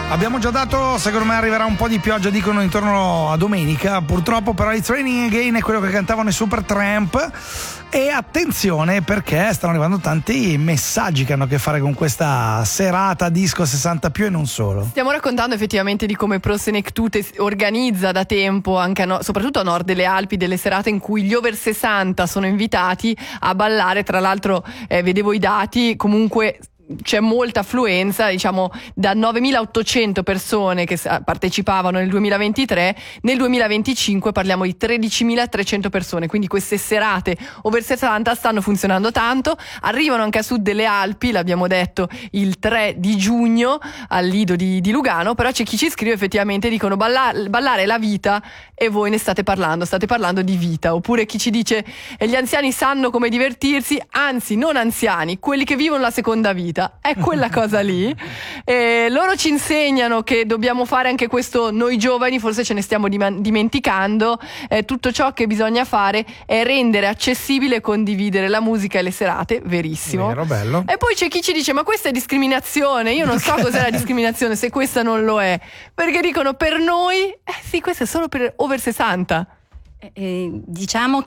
Abbiamo già dato, secondo me arriverà un po' di pioggia, dicono intorno a domenica, purtroppo, però It's Raining Again è quello che cantavano i Supertramp. E attenzione, perché stanno arrivando tanti messaggi che hanno a che fare con questa serata disco 60 più e non solo. Stiamo raccontando effettivamente di come Pro Senectute organizza da tempo, anche soprattutto a nord delle Alpi, delle serate in cui gli over 60 sono invitati a ballare. Tra l'altro vedevo i dati, comunque c'è molta affluenza, diciamo da 9.800 persone che partecipavano nel 2023, nel 2025 parliamo di 13.300 persone, quindi queste serate over 60 stanno funzionando tanto. Arrivano anche a sud delle Alpi, l'abbiamo detto, il 3 di giugno al Lido di Lugano, però c'è chi ci scrive effettivamente, dicono ballare è la vita e voi ne state parlando di vita, oppure chi ci dice gli anziani sanno come divertirsi, anzi non anziani, quelli che vivono la seconda vita. È quella cosa lì. Loro ci insegnano che dobbiamo fare anche questo noi giovani, forse ce ne stiamo dimenticando. Tutto ciò che bisogna fare è rendere accessibile e condividere la musica e le serate. Verissimo. Vero, bello. E poi c'è chi ci dice ma questa è discriminazione. Io non so cos'è la discriminazione se questa non lo è, perché dicono per noi sì, questo è solo per over 60. Diciamo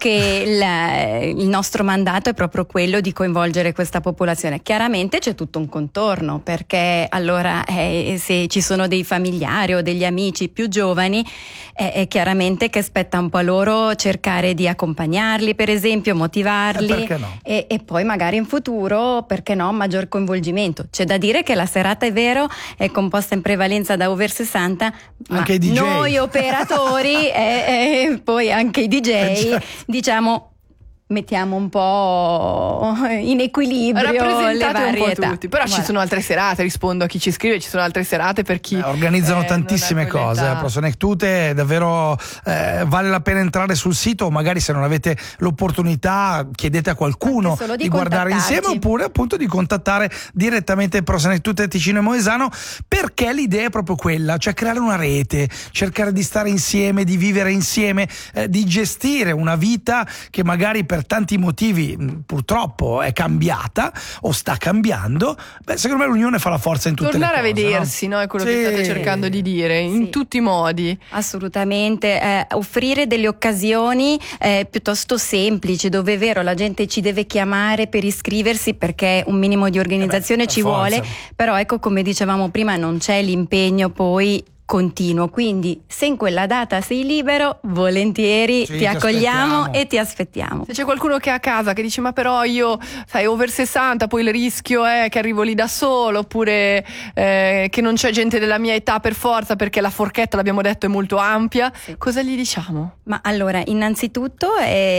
che il nostro mandato è proprio quello di coinvolgere questa popolazione. Chiaramente c'è tutto un contorno, perché allora se ci sono dei familiari o degli amici più giovani, è chiaramente che spetta un po' a loro cercare di accompagnarli, per esempio, motivarli, perché no? e poi magari in futuro, perché no, maggior coinvolgimento. C'è da dire che la serata, è vero, è composta in prevalenza da over 60, anche i DJ. Noi operatori e poi anche i DJ, diciamo, mettiamo un po' in equilibrio le varie età. Tutti. Però ci sono altre serate, rispondo a chi ci scrive, ci sono altre serate per chi organizzano tantissime cose. Pro Senectute davvero vale la pena entrare sul sito, o magari se non avete l'opportunità chiedete a qualcuno di guardare insieme, oppure appunto di contattare direttamente Pro Senectute Ticino e Moesano, perché l'idea è proprio quella, cioè creare una rete, cercare di stare insieme, di vivere insieme, di gestire una vita che magari per tanti motivi purtroppo è cambiata o sta cambiando. Secondo me l'unione fa la forza in tutte tornare le cose. Tornare a vedersi, no? È quello che state cercando di dire in tutti i modi. Assolutamente, offrire delle occasioni piuttosto semplici, dove è vero la gente ci deve chiamare per iscriversi, perché un minimo di organizzazione ci vuole, però ecco, come dicevamo prima, non c'è l'impegno poi continuo, quindi se in quella data sei libero, volentieri ti accogliamo e ti aspettiamo. Se c'è qualcuno che è a casa che dice ma però io sai over 60, poi il rischio è che arrivo lì da solo, oppure che non c'è gente della mia età per forza, perché la forchetta, l'abbiamo detto, è molto ampia, cosa gli diciamo? Ma allora, innanzitutto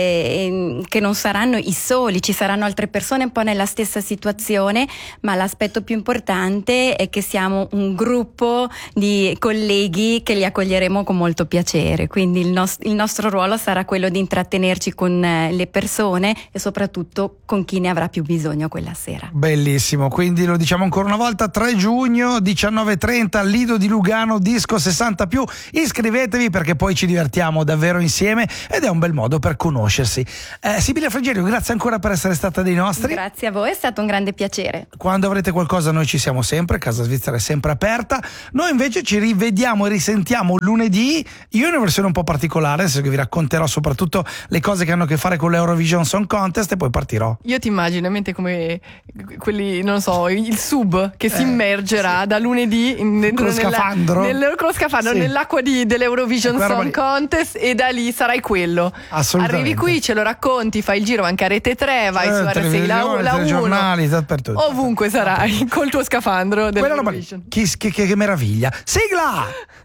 che non saranno i soli, ci saranno altre persone un po' nella stessa situazione, ma l'aspetto più importante è che siamo un gruppo di colleghi che li accoglieremo con molto piacere, quindi il nostro ruolo sarà quello di intrattenerci con le persone e soprattutto con chi ne avrà più bisogno quella sera. Bellissimo, quindi lo diciamo ancora una volta, 3 giugno 19:30 al Lido di Lugano, disco 60 più, iscrivetevi perché poi ci divertiamo davvero insieme ed è un bel modo per conoscersi. Sibilia Frigerio, grazie ancora per essere stata dei nostri. Grazie a voi, è stato un grande piacere. Quando avrete qualcosa noi ci siamo sempre, Casa Svizzera è sempre aperta. Noi invece ci rivediamo e risentiamo lunedì, io in una versione un po' particolare, nel senso che vi racconterò soprattutto le cose che hanno a che fare con l'Eurovision Song Contest e poi partirò. Io ti immagino in mente come quelli, non so, il sub che si immergerà da lunedì con lo scafandro nell'acqua dell'Eurovision Song Contest, e da lì sarai quello. Arrivi qui, ce lo racconti, fai il giro anche a Rete 3, vai su RSI, la 1, giornali, dappertutto. Ovunque sarai col tuo scafandro dell'Eurovision. Che meraviglia. Sigla!